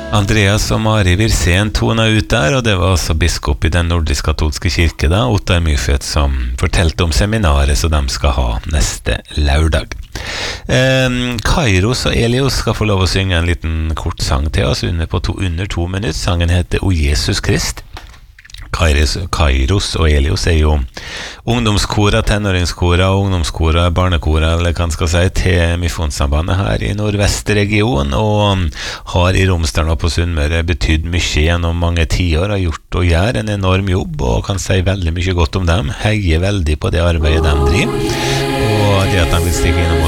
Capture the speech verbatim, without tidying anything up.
Andreas og Mari Virsén tona ut der, og det var altså biskop i den nordisk-katolske kirke da, Ottar Myrfet, som fortalte om seminaret som de skal ha neste lørdag. Eh, Kairos og Elios skal få lov å synge en liten kort sang til oss under, på to, under to minutter. Sangen heter O Jesus Krist. Kairos, Kairos og Elios er jo ungdomskora, tenåringskora, ungdomskora, barnekora, eller hva man skal si, til Misjonssambandet her i nordvestregionen, og har i Romsdalen og på Sunnmøre betydd mye gjennom mange tiår, har gjort og gjør en enorm jobb, og kan si veldig mye godt om dem, heier veldig på det arbeidet de driver, og det at de vil stikke innom